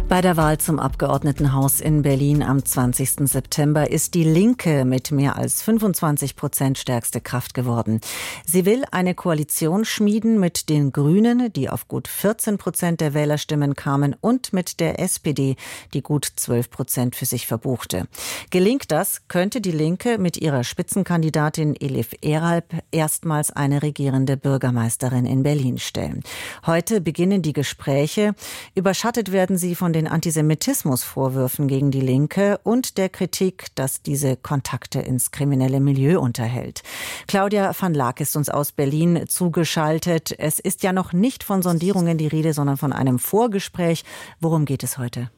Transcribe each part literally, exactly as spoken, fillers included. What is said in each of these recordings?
Bei der Wahl zum Abgeordnetenhaus in Berlin am zwanzigsten September ist die Linke mit mehr als fünfundzwanzig Prozent stärkste Kraft geworden. Sie will eine Koalition schmieden mit den Grünen, die auf gut vierzehn Prozent der Wählerstimmen kamen, und mit der S P D, die gut zwölf Prozent für sich verbuchte. Gelingt das, könnte die Linke mit ihrer Spitzenkandidatin Elif Eralp erstmals eine regierende Bürgermeisterin in Berlin stellen. Heute beginnen die Gespräche. Überschattet werden sie von den Antisemitismusvorwürfen gegen die Linke und der Kritik, dass diese Kontakte ins kriminelle Milieu unterhält. Claudia van Laak ist uns aus Berlin zugeschaltet. Es ist ja noch nicht von Sondierungen die Rede, sondern von einem Vorgespräch. Worum geht es heute?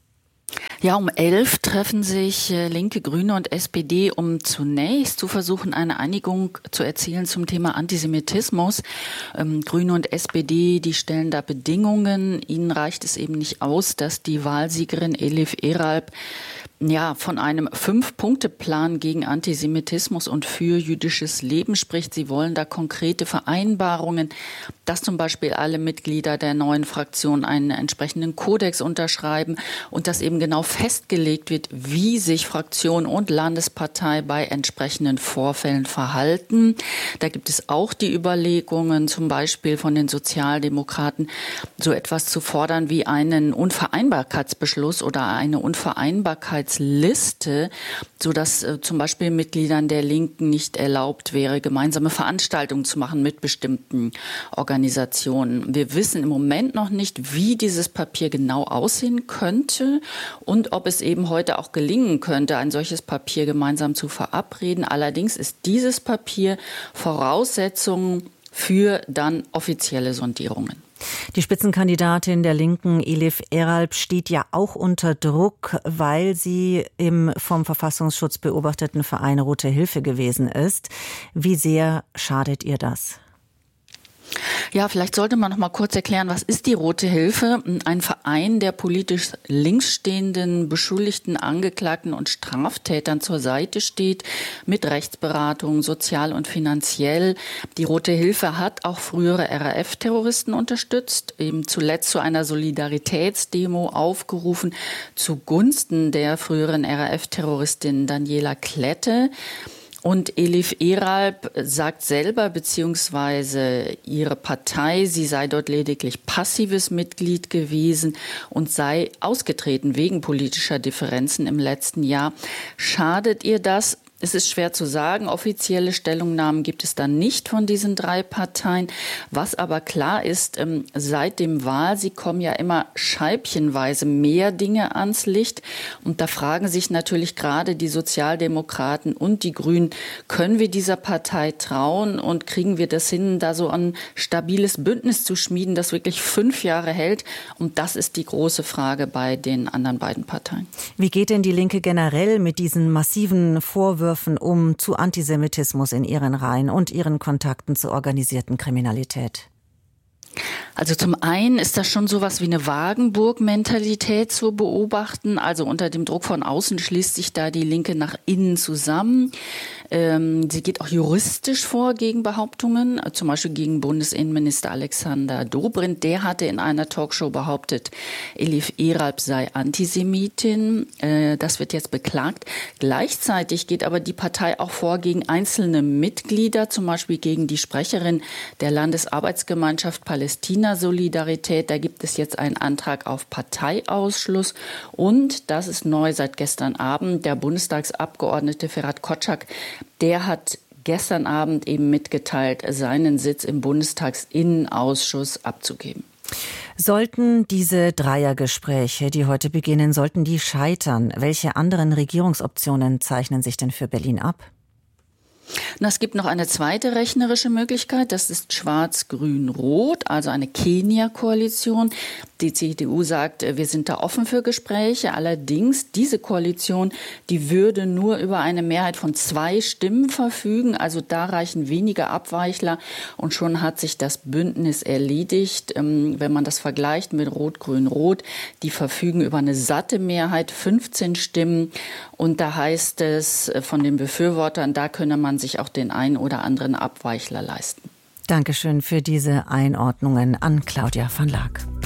Ja, um elf treffen sich Linke, Grüne und S P D, um zunächst zu versuchen, eine Einigung zu erzielen zum Thema Antisemitismus. Ähm, Grüne und S P D, die stellen da Bedingungen. Ihnen reicht es eben nicht aus, dass die Wahlsiegerin Elif Eralp ja, von einem Fünf-Punkte-Plan gegen Antisemitismus und für jüdisches Leben spricht. Sie wollen da konkrete Vereinbarungen, dass zum Beispiel alle Mitglieder der neuen Fraktion einen entsprechenden Kodex unterschreiben und dass eben genau festgelegt wird, wie sich Fraktion und Landespartei bei entsprechenden Vorfällen verhalten. Da gibt es auch die Überlegungen, zum Beispiel von den Sozialdemokraten, so etwas zu fordern wie einen Unvereinbarkeitsbeschluss oder eine Unvereinbarkeit Liste, sodass äh, zum Beispiel Mitgliedern der Linken nicht erlaubt wäre, gemeinsame Veranstaltungen zu machen mit bestimmten Organisationen. Wir wissen im Moment noch nicht, wie dieses Papier genau aussehen könnte und ob es eben heute auch gelingen könnte, ein solches Papier gemeinsam zu verabreden. Allerdings ist dieses Papier Voraussetzung für dann offizielle Sondierungen. Die Spitzenkandidatin der Linken, Elif Eralp, steht ja auch unter Druck, weil sie im vom Verfassungsschutz beobachteten Verein Rote Hilfe gewesen ist. Wie sehr schadet ihr das? Ja, vielleicht sollte man noch mal kurz erklären, was ist die Rote Hilfe? Ein Verein, der politisch links stehenden, Beschuldigten, Angeklagten und Straftätern zur Seite steht, mit Rechtsberatung, sozial und finanziell. Die Rote Hilfe hat auch frühere R A F-Terroristen unterstützt, eben zuletzt zu einer Solidaritätsdemo aufgerufen, zugunsten der früheren R A F-Terroristin Daniela Klette. Und Elif Eralp sagt selber, beziehungsweise ihre Partei, sie sei dort lediglich passives Mitglied gewesen und sei ausgetreten wegen politischer Differenzen im letzten Jahr. Schadet ihr das? Es ist schwer zu sagen. Offizielle Stellungnahmen gibt es dann nicht von diesen drei Parteien. Was aber klar ist, seit dem Wahlsieg kommen ja immer scheibchenweise mehr Dinge ans Licht. Und da fragen sich natürlich gerade die Sozialdemokraten und die Grünen, können wir dieser Partei trauen und kriegen wir das hin, da so ein stabiles Bündnis zu schmieden, das wirklich fünf Jahre hält? Und das ist die große Frage bei den anderen beiden Parteien. Wie geht denn die Linke generell mit diesen massiven Vorwürfen um zu Antisemitismus in ihren Reihen und ihren Kontakten zur organisierten Kriminalität? Also zum einen ist das schon sowas wie eine Wagenburg-Mentalität zu beobachten. Also unter dem Druck von außen schließt sich da die Linke nach innen zusammen. Ähm, sie geht auch juristisch vor gegen Behauptungen, zum Beispiel gegen Bundesinnenminister Alexander Dobrindt. Der hatte in einer Talkshow behauptet, Elif Eralp sei Antisemitin. Äh, das wird jetzt beklagt. Gleichzeitig geht aber die Partei auch vor gegen einzelne Mitglieder, zum Beispiel gegen die Sprecherin der Landesarbeitsgemeinschaft Palästina Solidarität. Da gibt es jetzt einen Antrag auf Parteiausschluss. Und, das ist neu seit gestern Abend, der Bundestagsabgeordnete Ferhat Kotschak, der hat gestern Abend eben mitgeteilt, seinen Sitz im Bundestagsinnenausschuss abzugeben. Sollten diese Dreiergespräche, die heute beginnen, sollten die scheitern, welche anderen Regierungsoptionen zeichnen sich denn für Berlin ab? Na, es gibt noch eine zweite rechnerische Möglichkeit, das ist Schwarz-Grün-Rot, also eine Kenia-Koalition. Die C D U sagt, wir sind da offen für Gespräche. Allerdings, diese Koalition, die würde nur über eine Mehrheit von zwei Stimmen verfügen. Also da reichen weniger Abweichler und schon hat sich das Bündnis erledigt. Wenn man das vergleicht mit Rot-Grün-Rot, die verfügen über eine satte Mehrheit, fünfzehn Stimmen. Und da heißt es von den Befürwortern, da könne man sich auch den einen oder anderen Abweichler leisten. Dankeschön für diese Einordnungen an Claudia van Laak.